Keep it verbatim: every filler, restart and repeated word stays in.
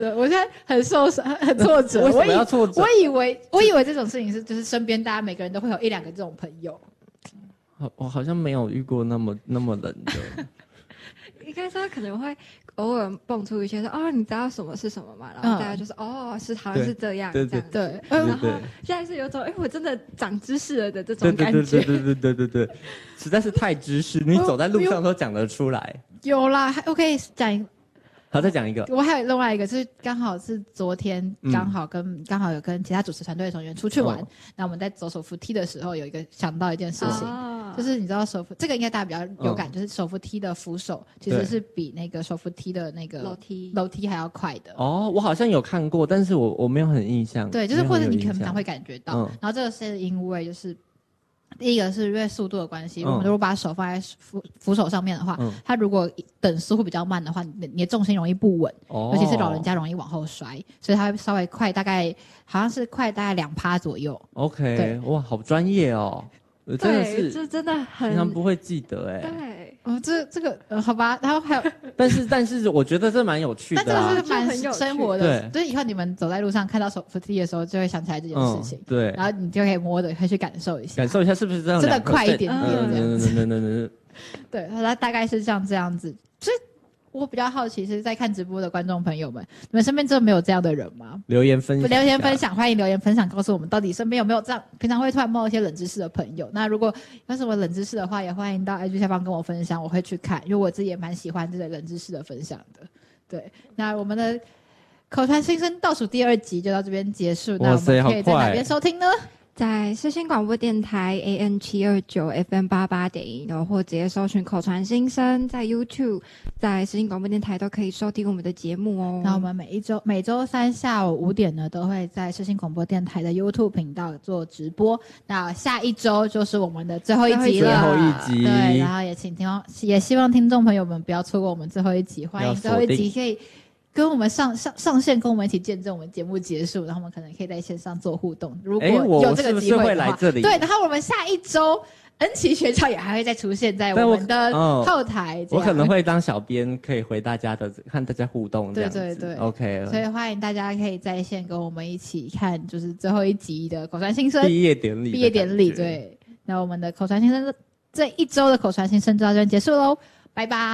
对，我现在很受伤，很挫折。 为什么要挫折？ 我以我以为，我以为这种事情是，就是身边大家每个人都会有一两个这种朋友。 我好像没有遇过那么那么冷的。 应该说可能会偶尔蹦出一些说哦，你知道什么是什么吗？然后大家就说、嗯、哦，是好像是这样， 对对这样对对。然后现在是有种哎，我真的长知识了的这种感觉。 对对对对对对对对，实在是太知识，你走在路上都讲得出来。 有啦，我可以讲。 好，再讲一个。 我还有另外一个，就是刚好是昨天刚好跟刚、嗯、好有跟其他主持团队的成员出去玩，那、哦、我们在走手扶梯的时候，有一个想到一件事情，哦、就是你知道手扶这个应该大家比较有感、哦，就是手扶梯的扶手其实是比那个手扶梯的那个楼梯楼梯还要快的。 哦，我好像有看过，但是我我没有很印象。 对，就是或者你可能常会感觉到、嗯，然后这个是因为就是。第一个是因为速度的关系、嗯，我们如果把手放在扶扶手上面的话、嗯，它如果等速会比较慢的话，你你的重心容易不稳、哦，尤其是老人家容易往后摔，所以它会稍微快，大概好像是快大概两趴左右。 OK， 对，哇，好专业哦，真的是， 这真的很平常不会记得哎。 对， 哦，这这个、呃、好吧，然后还有， 但是但是我觉得这蛮有趣的、啊， 但这个是蛮生活的，对，所以以后你们走在路上看到手扶梯的时候，就会想起来这件事情，嗯、 对， 然后你就可以摸的，可以去感受一下， 感受一下是不是这样， 真的快一点点这样子， 嗯嗯嗯嗯， 对，它大概是像这样子，所以。我比较好奇是在看直播的观众朋友们，你们身边真的没有这样的人吗？ 留言分享， 留言分享，欢迎留言分享，告诉我们到底身边有没有这样平常会突然冒一些冷知识的朋友。那如果有什么冷知识的话，也欢迎到 I G 下方跟我分享，我会去看，因为我自己也蛮喜欢这个冷知识的分享的。对，那我们的口传新生倒数第二集就到这边结束，那我们可以在哪边收听呢？ 在世新广播电台 A N 七二九 F M 八八点一，然后或直接搜寻口传新生，在 YouTube， 在世新广播电台都可以收听我们的节目哦。 那我们每一周每周三下午五点呢，都会在世新广播电台的 YouTube 频道做直播。那下一周就是我们的最后一集了， 最后一集。 对，然后也请听，也希望听众朋友们不要错过我们最后一集，欢迎最后一集可以。跟我们上上上线，跟我们一起见证我们节目结束，然后我们可能可以在线上做互动。如果有这个机会的话， 是是对，然后我们下一周恩琪学长也还会再出现在我们的后台。 我, 哦、我可能会当小编，可以回大家的，看大家互动这样子。 对对对 ，OK。 所以欢迎大家可以在线跟我们一起看，就是最后一集的口传新生毕业典礼。 毕业典礼，对。那我们的口传新生这一周的口传新生就到这边结束喽，拜拜。